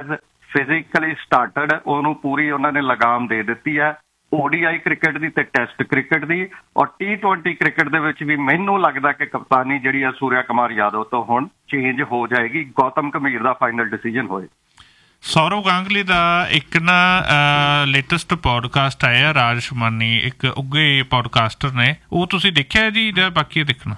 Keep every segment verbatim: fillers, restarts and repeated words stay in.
As physically started ਉਹਨੂੰ ਪੂਰੀ ਉਹਨਾਂ ਨੇ ਲਗਾਮ ਦੇ ਦਿੱਤੀ ਹੈ ਓਡੀਆਈ ਕ੍ਰਿਕਟ ਦੀ ਤੇ ਟੈਸਟ ਕ੍ਰਿਕਟ ਦੀ। ਔਰ ਟੀ ਟਵੈਂਟੀ ਕ੍ਰਿਕਟ ਦੇ ਵਿੱਚ ਵੀ ਮੈਨੂੰ ਲੱਗਦਾ ਕਿ ਕਪਤਾਨੀ ਜਿਹੜੀ ਆ ਸੂਰਿਆ ਕੁਮਾਰ ਯਾਦਵ ਤੋਂ ਹੁਣ ਚੇਂਜ ਹੋ ਜਾਏਗੀ, ਗੌਤਮ ਗੰਭੀਰ ਦਾ ਫਾਈਨਲ ਡਿਸੀਜਨ ਹੋਏ। ਸੌਰਵ ਗਾਂਗਲੀ ਦਾ ਇੱਕ ਨਾ ਲੇਟੈਸਟ ਪੋਡਕਾਸਟ ਆਇਆ, ਰਾਜ ਸ਼ਮਾਨੀ ਇੱਕ ਉੱਘੇ ਪੋਡਕਾਸਟਰ ਨੇ, ਉਹ ਤੁਸੀਂ ਦੇਖਿਆ ਜੀ ਜਾਂ ਬਾਕੀ ਦੇਖਣਾ?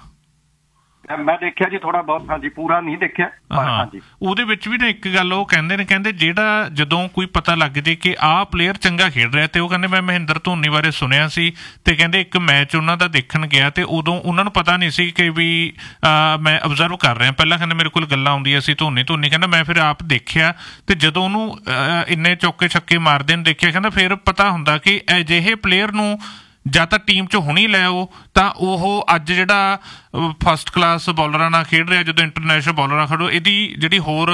ਮੈਂ ਦੇਖਿਆ ਜੀ ਥੋੜਾ ਬਹੁਤ, ਹਾਂਜੀ ਪੂਰਾ ਨਹੀਂ ਦੇਖਿਆ। ਹਾਂਜੀ, ਉਹਦੇ ਵਿੱਚ ਵੀ ਨਾ ਇੱਕ ਗੱਲ ਉਹ ਕਹਿੰਦੇ ਨੇ, ਕਹਿੰਦੇ ਜਿਹੜਾ ਜਦੋਂ ਕੋਈ ਪਤਾ ਲੱਗ ਜੇ ਕਿ ਆਹ ਪਲੇਅਰ ਚੰਗਾ ਖੇਡ ਰਿਹਾ, ਤੇ ਉਹ ਕਹਿੰਦੇ ਮੈਂ ਮਹਿੰਦਰ ਧੋਨੀ ਬਾਰੇ ਸੁਣਿਆ ਸੀ ਤੇ ਕਹਿੰਦੇ ਇੱਕ ਮੈਚ ਉਹਨਾਂ ਦਾ ਦੇਖਣ ਗਿਆ ਤੇ ਉਦੋਂ ਉਹਨਾਂ ਨੂੰ ਪਤਾ ਨਹੀਂ ਸੀ ਕਿ ਵੀ ਮੈਂ ਅਬਜ਼ਰਵ ਕਰ ਰਿਹਾ, ਪਹਿਲਾਂ ਕਹਿੰਦੇ ਮੇਰੇ ਕੋਲ ਗੱਲਾਂ ਆਉਂਦੀਆਂ ਸੀ ਧੋਨੀ ਧੋਨੀ ਕਹਿੰਦਾ ਮੈਂ ਫਿਰ ਆਪ ਦੇਖਿਆ ਤੇ ਜਦੋਂ ਉਹਨੂੰ ਇੰਨੇ ਚੌਕੇ ਛੱਕੇ ਮਾਰਦੇ ਨੂੰ ਦੇਖਿਆ, ਕਹਿੰਦਾ ਫਿਰ ਪਤਾ ਹੁੰਦਾ ਕਿ ਅਜਿਹੇ ਪਲੇਅਰ ਨੂੰ ਜਾਂ ਤਾਂ ਟੀਮ 'ਚ ਹੁਣੀ ਲੈ ਆਓ ਤਾਂ ਉਹ ਅੱਜ ਜਿਹੜਾ ਫਸਟ ਕਲਾਸ ਬੋਲਰਾਂ ਨਾਲ ਖੇਡ ਰਿਹਾ, ਜਦੋਂ ਇੰਟਰਨੈਸ਼ਨਲ ਬੋਲਰਾਂ ਨਾਲ ਖੜੋ, ਇਹਦੀ ਜਿਹੜੀ ਹੋਰ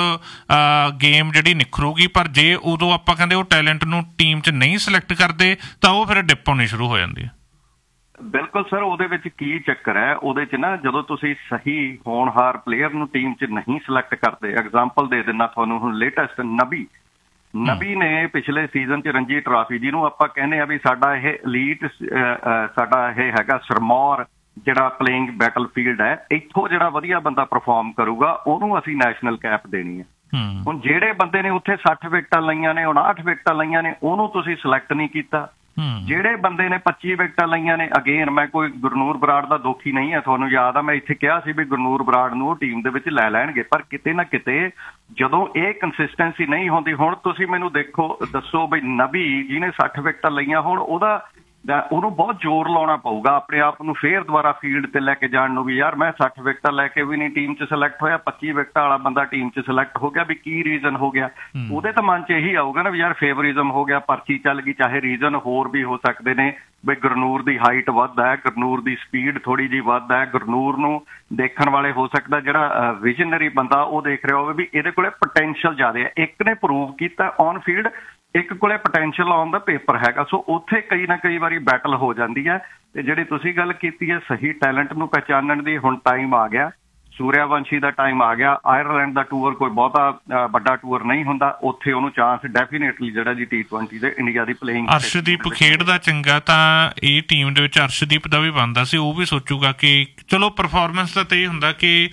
ਗੇਮ ਜਿਹੜੀ ਨਿਖਰੂਗੀ। ਪਰ ਜੇ ਉਦੋਂ ਆਪਾਂ ਕਹਿੰਦੇ ਉਹ ਟੈਲੈਂਟ ਨੂੰ ਟੀਮ 'ਚ ਨਹੀਂ ਸਿਲੈਕਟ ਕਰਦੇ ਤਾਂ ਉਹ ਫਿਰ ਡਿਪ ਹੋਣੀ ਸ਼ੁਰੂ ਹੋ ਜਾਂਦੀ ਹੈ। ਬਿਲਕੁਲ ਸਰ, ਉਹਦੇ ਵਿੱਚ ਕੀ ਚੱਕਰ ਹੈ, ਉਹਦੇ 'ਚ ਨਾ ਜਦੋਂ ਤੁਸੀਂ ਸਹੀ ਹੋਣਹਾਰ ਪਲੇਅਰ ਨੂੰ ਟੀਮ 'ਚ ਨਹੀਂ ਸਿਲੈਕਟ ਕਰਦੇ, ਐਗਜ਼ਾਮਪਲ ਦੇ ਦਿੰਦਾ ਤੁਹਾਨੂੰ, ਹੁਣ ਲੇਟੈਸਟ ਨਬੀ ਨਬੀ ਨੇ ਪਿਛਲੇ ਸੀਜ਼ਨ 'ਚ ਰਣਜੀ ਟਰਾਫੀ, ਜਿਹਨੂੰ ਆਪਾਂ ਕਹਿੰਦੇ ਆ ਵੀ ਸਾਡਾ ਇਹ ਲੀਡ ਸਾਡਾ ਇਹ ਹੈਗਾ ਸਰਮੌਰ ਜਿਹੜਾ ਪਲੇਇੰਗ ਬੈਟਲਫੀਲਡ ਹੈ, ਇੱਥੋਂ ਜਿਹੜਾ ਵਧੀਆ ਬੰਦਾ ਪਰਫਾਰਮ ਕਰੂਗਾ ਉਹਨੂੰ ਅਸੀਂ ਨੈਸ਼ਨਲ ਕੈਪ ਦੇਣੀ ਹੈ। ਹੁਣ ਜਿਹੜੇ ਬੰਦੇ ਨੇ ਉੱਥੇ ਸੱਠ ਵਿਕਟਾਂ ਲਈਆਂ ਨੇ, ਉਣਾਹਠ ਵਿਕਟਾਂ ਲਈਆਂ ਨੇ, ਉਹਨੂੰ ਤੁਸੀਂ ਸਿਲੈਕਟ ਨਹੀਂ ਕੀਤਾ। ਜਿਹੜੇ ਬੰਦੇ ਨੇ ਪੱਚੀ ਵਿਕਟਾਂ ਲਈਆਂ ਨੇ, ਅਗੇਨ ਮੈਂ ਕੋਈ ਗੁਰਨੂਰ ਬਰਾੜ ਦਾ ਦੋਖੀ ਨਹੀਂ ਹੈ, ਤੁਹਾਨੂੰ ਯਾਦ ਆ ਮੈਂ ਇੱਥੇ ਕਿਹਾ ਸੀ ਵੀ ਗੁਰਨੂਰ ਬਰਾੜ ਨੂੰ ਉਹ ਟੀਮ ਦੇ ਵਿੱਚ ਲੈ ਲੈਣਗੇ, ਪਰ ਕਿਤੇ ਨਾ ਕਿਤੇ ਜਦੋਂ ਇਹ ਕੰਸਿਸਟੈਂਸੀ ਨਹੀਂ ਹੁੰਦੀ, ਹੁਣ ਤੁਸੀਂ ਮੈਨੂੰ ਦੇਖੋ ਦੱਸੋ ਬਈ ਨਬੀ ਜਿਹਨੇ ਸੱਠ ਵਿਕਟਾਂ ਲਈਆਂ, ਹੁਣ ਉਹਦਾ ਉਹਨੂੰ ਬਹੁਤ ਜ਼ੋਰ ਲਾਉਣਾ ਪਊਗਾ ਆਪਣੇ ਆਪ ਨੂੰ ਫੇਰ ਦੁਬਾਰਾ ਫੀਲਡ ਤੇ ਲੈ ਕੇ ਜਾਣ ਨੂੰ ਵੀ ਯਾਰ ਮੈਂ ਸੱਠ ਵਿਕਟਾਂ ਲੈ ਕੇ ਵੀ ਨਹੀਂ ਟੀਮ 'ਚ ਸਿਲੈਕਟ ਹੋਇਆ, ਪੱਚੀ ਵਿਕਟਾਂ ਵਾਲਾ ਬੰਦਾ ਟੀਮ 'ਚ ਸਿਲੈਕਟ ਹੋ ਗਿਆ, ਵੀ ਕੀ ਰੀਜ਼ਨ ਹੋ ਗਿਆ? ਉਹਦੇ ਤਾਂ ਮਨ 'ਚ ਇਹੀ ਆਊਗਾ ਨਾ ਵੀ ਯਾਰ ਫੇਵਰਿਜ਼ਮ ਹੋ ਗਿਆ, ਪਰਚੀ ਚੱਲ ਗਈ। ਚਾਹੇ ਰੀਜ਼ਨ ਹੋਰ ਵੀ ਹੋ ਸਕਦੇ ਨੇ ਵੀ ਗੁਰਨੂਰ ਦੀ ਹਾਈਟ ਵੱਧ ਹੈ, ਗੁਰਨੂਰ ਦੀ ਸਪੀਡ ਥੋੜੀ ਜਿਹੀ ਵੱਧ ਹੈ, ਗੁਰਨੂਰ ਨੂੰ ਦੇਖਣ ਵਾਲੇ ਹੋ ਸਕਦਾ ਜਿਹੜਾ ਵਿਜ਼ਨਰੀ ਬੰਦਾ ਉਹ ਦੇਖ ਰਿਹਾ ਹੋਵੇ ਵੀ ਇਹਦੇ ਕੋਲੇ ਪੋਟੈਂਸ਼ੀਅਲ ਜ਼ਿਆਦਾ ਹੈ। ਇੱਕ ਨੇ ਪ੍ਰੂਵ ਕੀਤਾ ਔਨ ਫੀਲਡ, ਇੱਕ ਕੋਲੇ ਪੋਟੈਂਸ਼ੀਅਲ ਆਨ ਦਾ ਪੇਪਰ ਹੈਗਾ, ਸੋ ਉੱਥੇ ਕਈ ਨਾ ਕਈ ਵਾਰੀ ਬੈਟਲ ਹੋ ਜਾਂਦੀ ਹੈ। ਤੇ ਜਿਹੜੀ ਤੁਸੀਂ ਗੱਲ ਕੀਤੀ ਹੈ ਸਹੀ ਟੈਲੈਂਟ ਨੂੰ ਪਹਿਚਾਨਣ ਦੀ, ਹੁਣ ਟਾਈਮ ਆ ਗਿਆ, ਸੂਰਿਆਵੰਸ਼ੀ ਦਾ ਟਾਈਮ ਆ ਗਿਆ। ਆਇਰਲੈਂਡ ਦਾ ਟੂਰ ਕੋਈ ਬਹੁਤਾ ਵੱਡਾ ਟੂਰ ਨਹੀਂ ਹੁੰਦਾ, ਉੱਥੇ ਉਹਨੂੰ ਚਾਂਸ ਡੈਫੀਨੇਟਲੀ ਜਿਹੜਾ ਜੀ ਟੀ ਟਵੈਂਟੀ ਦੇ ਇੰਡੀਆ ਦੀ ਪਲੇਇੰਗ। ਅਰਸ਼ਦੀਪ ਖੇਡਦਾ ਚੰਗਾ ਤਾਂ ਇਹ ਟੀਮ ਦੇ ਵਿੱਚ ਅਰਸ਼ਦੀਪ ਦਾ ਵੀ ਬਣਦਾ ਸੀ, ਉਹ ਵੀ ਸੋਚੂਗਾ ਕਿ ਚਲੋ ਪਰਫਾਰਮੈਂਸ ਦਾ ਤਾਂ ਇਹ ਹੁੰਦਾ ਕਿ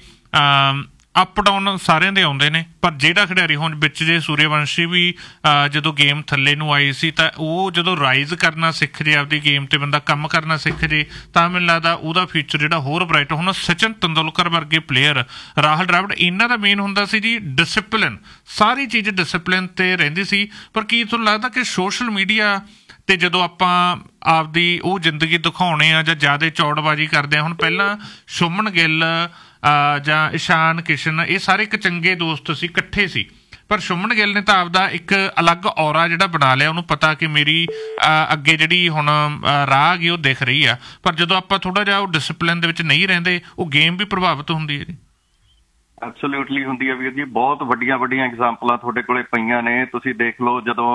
ਅਪ ਡਾਊਨ ਸਾਰਿਆਂ ਦੇ ਆਉਂਦੇ ਨੇ, ਪਰ ਜਿਹੜਾ ਖਿਡਾਰੀ ਹੁਣ ਵਿੱਚ ਜੇ ਸੂਰਿਆਵੰਸ਼ੀ ਵੀ ਜਦੋਂ ਗੇਮ ਥੱਲੇ ਨੂੰ ਆਈ ਸੀ ਤਾਂ ਉਹ ਜਦੋਂ ਰਾਈਜ਼ ਕਰਨਾ ਸਿੱਖ ਜੇ, ਆਪਦੀ ਗੇਮ ਤੇ ਬੰਦਾ ਕੰਮ ਕਰਨਾ ਸਿੱਖ ਜੇ, ਤਾਂ ਮੈਨੂੰ ਲੱਗਦਾ ਉਹਦਾ ਫਿਊਚਰ ਜਿਹੜਾ ਹੋਰ ਬਰਾਈਟ। ਹੁਣ ਸਚਿਨ ਤੰਦੁਲਕਰ ਵਰਗੇ ਪਲੇਅਰ, ਰਾਹੁਲ ਡਰਾਵਿਡ, ਇਹਨਾਂ ਦਾ ਮੇਨ ਹੁੰਦਾ ਸੀ ਜੀ ਡਿਸਿਪਲਿਨ, ਸਾਰੀ ਚੀਜ਼ ਡਿਸਿਪਲਿਨ ਤੇ ਰਹਿੰਦੀ ਸੀ। ਪਰ ਕੀ ਤੁਹਾਨੂੰ ਲੱਗਦਾ ਕਿ ਸੋਸ਼ਲ ਮੀਡੀਆ ਤੇ ਜਦੋਂ ਆਪਾਂ ਆਪਦੀ ਉਹ ਜ਼ਿੰਦਗੀ ਦਿਖਾਉਣੇ ਆ ਜਾਂ ਜ਼ਿਆਦਾ ਚੌੜਬਾਜ਼ੀ ਕਰਦੇ ਆ, ਹੁਣ ਪਹਿਲਾਂ ਸੁਮਨ ਗਿੱਲ ਜਾਂ ਇਸ਼ਾਨ ਕਿਸ਼ਨ ਇਹ ਸਾਰੇ ਇੱਕ ਚੰਗੇ ਦੋਸਤ ਸੀ, ਇਕੱਠੇ ਸੀ, ਪਰ ਸੁਮਨ ਗਿੱਲ ਨੇ ਤਾਂ ਆਪਦਾ ਇੱਕ ਅਲੱਗ ਔਰਾ ਜਿਹੜਾ ਬਣਾ ਲਿਆ, ਉਹਨੂੰ ਪਤਾ ਕਿ ਮੇਰੀ ਅੱਗੇ ਜਿਹੜੀ ਹੁਣ ਰਾਹ ਗਈ ਉਹ ਦਿਖ ਰਹੀ ਆ। ਪਰ ਜਦੋਂ ਆਪਾਂ ਥੋੜਾ ਜਿਹਾ ਉਹ ਡਿਸਿਪਲਿਨ ਦੇ ਵਿੱਚ ਨਹੀਂ ਰਹਿੰਦੇ, ਉਹ ਗੇਮ ਵੀ ਪ੍ਰਭਾਵਿਤ ਹੁੰਦੀ ਹੈ ਜੀ। ਐਬਸੋਲਿਊਟਲੀ ਹੁੰਦੀ ਹੈ ਵੀਰ ਜੀ, ਬਹੁਤ ਵੱਡੀਆਂ ਵੱਡੀਆਂ ਐਗਜ਼ਾਮਪਲਾਂ ਤੁਹਾਡੇ ਕੋਲੇ ਪਈਆਂ ਨੇ। ਤੁਸੀਂ ਦੇਖ ਲਓ ਜਦੋਂ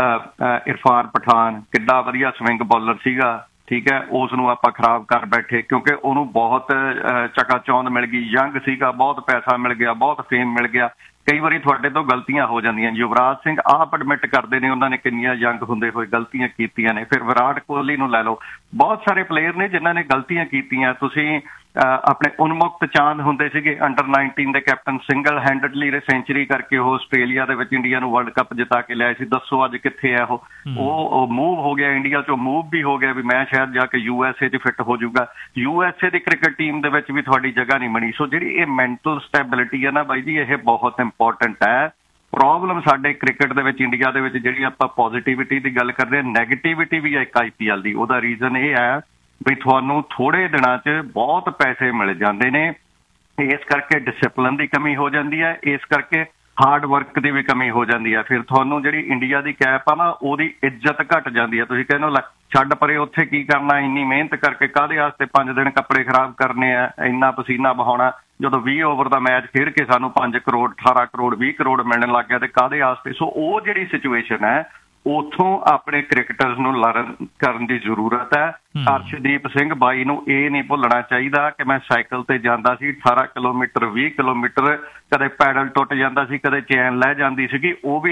ਇਰਫਾਨ ਪਠਾਨ ਕਿੱਡਾ ਵਧੀਆ ਸਵਿੰਗ ਬਾਲਰ ਸੀਗਾ, ਠੀਕ ਹੈ, ਉਸ ਨੂੰ ਆਪਾਂ ਖਰਾਬ ਕਰ ਬੈਠੇ ਕਿਉਂਕਿ ਉਹਨੂੰ ਬਹੁਤ ਚਕਾਚੌਂਧ ਮਿਲ ਗਈ, ਯੰਗ ਸੀਗਾ, ਬਹੁਤ ਪੈਸਾ ਮਿਲ ਗਿਆ, ਬਹੁਤ ਫੇਮ ਮਿਲ ਗਿਆ। ਕਈ ਵਾਰੀ ਤੁਹਾਡੇ ਤੋਂ ਗਲਤੀਆਂ ਹੋ ਜਾਂਦੀਆਂ। ਯੁਵਰਾਜ ਸਿੰਘ ਆਪ ਐਡਮਿਟ ਕਰਦੇ ਨੇ ਉਹਨਾਂ ਨੇ ਕਿੰਨੀਆਂ ਯੰਗ ਹੁੰਦੇ ਹੋਏ ਗਲਤੀਆਂ ਕੀਤੀਆਂ ਨੇ। ਫਿਰ ਵਿਰਾਟ ਕੋਹਲੀ ਨੂੰ ਲੈ ਲਓ, ਬਹੁਤ ਸਾਰੇ ਪਲੇਅਰ ਨੇ ਜਿਨ੍ਹਾਂ ਨੇ ਗਲਤੀਆਂ ਕੀਤੀਆਂ। ਤੁਸੀਂ ਆਪਣੇ ਉਨਮੁਕਤ ਚਾਂਦ ਹੁੰਦੇ ਸੀਗੇ ਅੰਡਰ ਨਾਈਨਟੀਨ ਦੇ ਕੈਪਟਨ, ਸਿੰਗਲ ਹੈਂਡਡਲੀ ਸੈਂਚੁਰੀ ਕਰਕੇ ਉਹ ਆਸਟ੍ਰੇਲੀਆ ਦੇ ਵਿੱਚ ਇੰਡੀਆ ਨੂੰ ਵਰਲਡ ਕੱਪ ਜਿਤਾ ਕੇ ਲਿਆਏ ਸੀ। ਦੱਸੋ ਅੱਜ ਕਿੱਥੇ ਹੈ ਉਹ? ਉਹ ਮੂਵ ਹੋ ਗਿਆ, ਇੰਡੀਆ ਚੋਂ ਮੂਵ ਵੀ ਹੋ ਗਿਆ ਵੀ ਮੈਂ ਸ਼ਾਇਦ ਜਾ ਕੇ ਯੂ ਐਸ ਏ 'ਚ ਫਿੱਟ ਹੋ ਜਾਊਗਾ। U S A the cricket team ਦੇ ਵਿੱਚ ਵੀ ਤੁਹਾਡੀ ਜਗ੍ਹਾ ਨਹੀਂ ਬਣੀ। ਸੋ ਜਿਹੜੀ ਇਹ ਮੈਂਟਲ ਸਟੈਬਿਲਿਟੀ ਹੈ ਨਾ ਬਾਈ ਜੀ, ਇਹ ਬਹੁਤ ਇੰਪੋਰਟੈਂਟ ਹੈ। ਪ੍ਰੋਬਲਮ ਸਾਡੇ ਕ੍ਰਿਕਟ ਦੇ ਵਿੱਚ ਇੰਡੀਆ ਦੇ ਵਿੱਚ ਜਿਹੜੀ ਆਪਾਂ ਪੋਜ਼ੀਟਿਵਿਟੀ ਦੀ ਗੱਲ ਕਰਦੇ ਹਾਂ, ਨੈਗੇਟਿਵਿਟੀ ਵੀ ਹੈ ਇੱਕ ਆਈ ਪੀ ਐਲ ਦੀ। ਉਹਦਾ ਰੀਜ਼ਨ ਇਹ ਹੈ ਵੀ ਤੁਹਾਨੂੰ ਥੋੜੇ ਦਿਨਾਂ 'ਚ ਬਹੁਤ ਪੈਸੇ ਮਿਲ ਜਾਂਦੇ ਨੇ, ਇਸ ਕਰਕੇ ਡਿਸਿਪਲਿਨ ਦੀ ਕਮੀ ਹੋ ਜਾਂਦੀ ਹੈ, ਇਸ ਕਰਕੇ ਹਾਰਡ ਵਰਕ ਦੀ ਵੀ ਕਮੀ ਹੋ ਜਾਂਦੀ ਹੈ। ਫਿਰ ਤੁਹਾਨੂੰ ਜਿਹੜੀ ਇੰਡੀਆ ਦੀ ਕੈਪ ਆ ਨਾ ਉਹਦੀ ਇੱਜ਼ਤ ਘੱਟ ਜਾਂਦੀ ਹੈ। ਤੁਸੀਂ ਕਹਿੰਦੇ ਹੋ ਛੱਡ ਪਰੇ, ਉੱਥੇ ਕੀ ਕਰਨਾ, ਇੰਨੀ ਮਿਹਨਤ ਕਰਕੇ ਕਾਹਦੇ ਵਾਸਤੇ ਪੰਜ ਦਿਨ ਕੱਪੜੇ ਖਰਾਬ ਕਰਨੇ ਆ, ਇੰਨਾ ਪਸੀਨਾ ਬਹਾਉਣਾ। ਜਦੋਂ ਵੀਹ ਓਵਰ ਦਾ ਮੈਚ ਖੇਡ ਕੇ ਸਾਨੂੰ ਪੰਜ ਕਰੋੜ ਅਠਾਰਾਂ ਕਰੋੜ ਵੀਹ ਕਰੋੜ ਮਿਲਣ ਲੱਗ ਗਿਆ ਤੇ ਕਾਹਦੇ ਵਾਸਤੇ? ਸੋ ਉਹ ਜਿਹੜੀ ਸਿਚੁਏਸ਼ਨ ਹੈ ਉੱਥੋਂ ਆਪਣੇ ਕ੍ਰਿਕਟਰਸ ਨੂੰ ਲਰਨ ਕਰਨ ਦੀ ਜ਼ਰੂਰਤ ਹੈ। ਅਰਸ਼ਦੀਪ ਸਿੰਘ ਬਾਈ ਨੂੰ ਇਹ ਨਹੀਂ ਭੁੱਲਣਾ ਚਾਹੀਦਾ ਕਿ ਮੈਂ ਸਾਈਕਲ ਤੇ ਜਾਂਦਾ ਸੀ ਅਠਾਰਾਂ ਕਿਲੋਮੀਟਰ ਵੀਹ ਕਿਲੋਮੀਟਰ, ਕਦੇ ਪੈਡਲ ਟੁੱਟ ਜਾਂਦਾ ਸੀ, ਕਦੇ ਚੈਨ ਲੈ ਜਾਂਦੀ ਸੀਗੀ, ਉਹ ਵੀ